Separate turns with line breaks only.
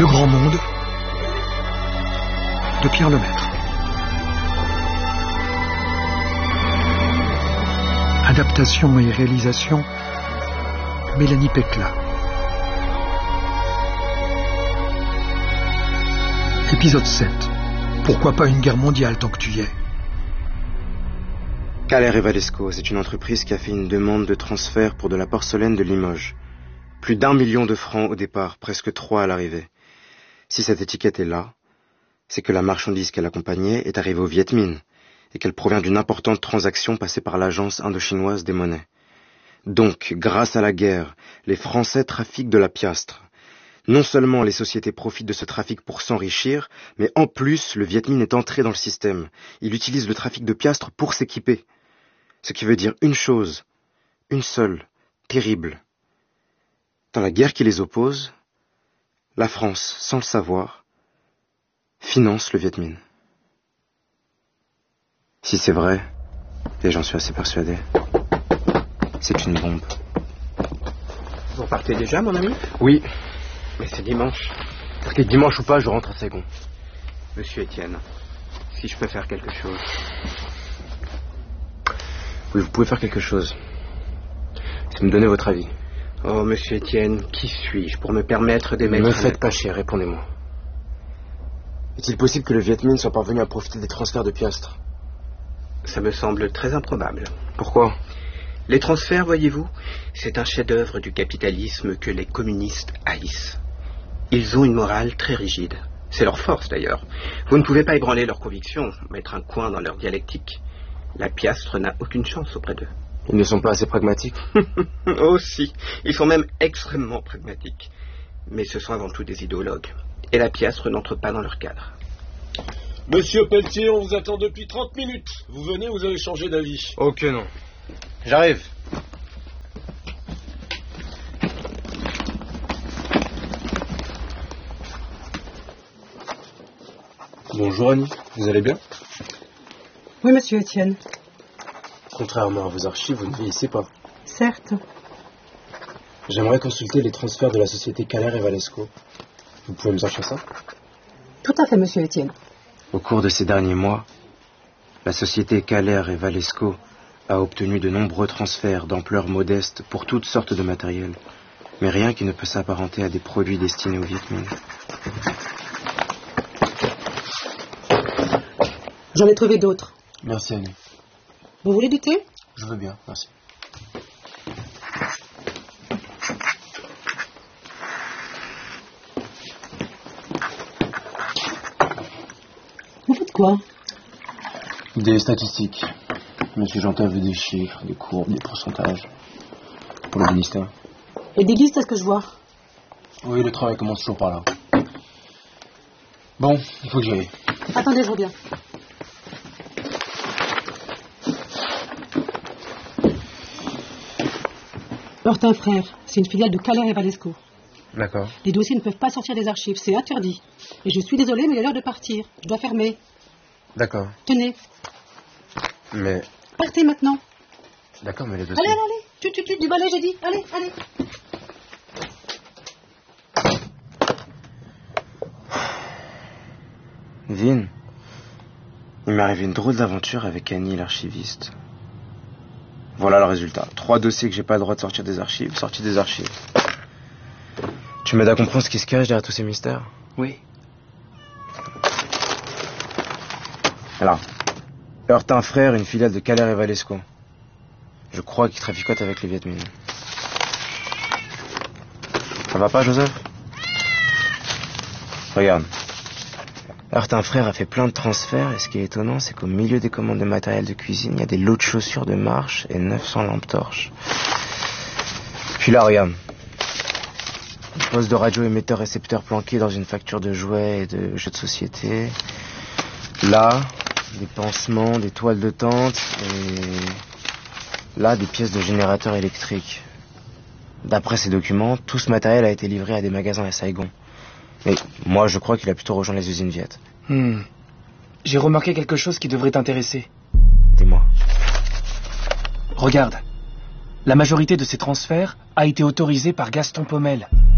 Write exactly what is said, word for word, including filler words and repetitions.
Le Grand Monde de Pierre Lemaître. Adaptation et réalisation Mélanie Pécla. Épisode sept. Pourquoi pas une guerre mondiale tant que tu y es?
Kaller et Valesco, c'est une entreprise qui a fait une demande de transfert pour de la porcelaine de Limoges. Plus d'un million de francs au départ, presque trois à l'arrivée. Si cette étiquette est là, c'est que la marchandise qu'elle accompagnait est arrivée au Viet Minh et qu'elle provient d'une importante transaction passée par l'agence indo-chinoise des monnaies. Donc, grâce à la guerre, les Français trafiquent de la piastre. Non seulement les sociétés profitent de ce trafic pour s'enrichir, mais en plus, le Viet Minh est entré dans le système. Il utilise le trafic de piastres pour s'équiper. Ce qui veut dire une chose, une seule, terrible. Dans la guerre qui les oppose, la France, sans le savoir, finance le Viet Minh. Si c'est vrai, et j'en suis assez persuadé, c'est une bombe.
Vous partez déjà, mon ami?
Oui, mais c'est dimanche. Parce que dimanche ou pas, je rentre à Saigon.
Monsieur Étienne, si je peux faire quelque chose...
Oui, vous pouvez faire quelque chose. C'est me donner votre avis.
Oh, monsieur Étienne, qui suis-je pour me permettre d'émettre...
Ne me faites pas chier, répondez-moi. Est-il possible que le Viet Minh soit parvenu à profiter des transferts de piastres?
Ça me semble très improbable.
Pourquoi?
Les transferts, voyez-vous, c'est un chef-d'œuvre du capitalisme que les communistes haïssent. Ils ont une morale très rigide. C'est leur force, d'ailleurs. Vous ne pouvez pas ébranler leurs convictions, mettre un coin dans leur dialectique. La piastre n'a aucune chance auprès d'eux.
Ils ne sont pas assez pragmatiques?
Oh si, ils sont même extrêmement pragmatiques. Mais ce sont avant tout des idéologues. Et la piastre n'entre pas dans leur cadre.
Monsieur Pelletier, on vous attend depuis trente minutes. Vous venez, vous avez changé d'avis.
Oh que non. J'arrive. Bonjour Annie, vous allez bien?
Oui, monsieur Étienne.
Contrairement à vos archives, vous ne vieillissez pas.
Certes.
J'aimerais consulter les transferts de la société Kaller et Valesco. Vous pouvez me sortir ça?
Tout à fait, monsieur Étienne.
Au cours de ces derniers mois, la société Kaller et Valesco a obtenu de nombreux transferts d'ampleur modeste pour toutes sortes de matériel, mais rien qui ne peut s'apparenter à des produits destinés au Viet Minh.
J'en ai trouvé d'autres.
Merci Annie.
Vous voulez du thé?
Je veux bien, merci.
Vous faites quoi?
Des statistiques. Monsieur Jantin veut des chiffres, des courbes, des pourcentages. Pour le ministère.
Et des listes, est-ce que je vois?
Oui, le travail commence toujours par là. Bon, il faut que j'y aille.
Attendez, je reviens. Hortin Frères, c'est une filiale de Kaller et Valesco.
D'accord.
Les dossiers ne peuvent pas sortir des archives, c'est interdit. Et je suis désolée, mais il est l'heure de partir. Je dois fermer.
D'accord.
Tenez.
Mais...
Partez maintenant.
D'accord, mais les dossiers...
Allez, allez, allez. Tu, tu, tu, du balai, j'ai dit. Allez, allez.
Vin, il m'est arrivé une drôle d'aventure avec Annie, l'archiviste. Voilà le résultat. Trois dossiers que j'ai pas le droit de sortir des archives, sortis des archives. Tu m'aides à comprendre ce qui se cache derrière tous ces mystères?
Oui.
Alors, Hortin Frères, une filiale de Kaller et Valesco. Je crois qu'ils traficotent avec les Viet Minh. Ça va pas, Joseph? Regarde. Hortin Frères a fait plein de transferts et ce qui est étonnant, c'est qu'au milieu des commandes de matériel de cuisine, il y a des lots de chaussures de marche et neuf cents lampes torches. Puis là, regarde. Un poste de radio émetteur-récepteur planqué dans une facture de jouets et de jeux de société. Là, des pansements, des toiles de tente et... là, des pièces de générateurs électriques. D'après ces documents, tout ce matériel a été livré à des magasins à Saigon. Mais moi, je crois qu'il a plutôt rejoint les usines Viet.
Hmm. J'ai remarqué quelque chose qui devrait t'intéresser.
Dis-moi.
Regarde. La majorité de ces transferts a été autorisée par Gaston Pommel.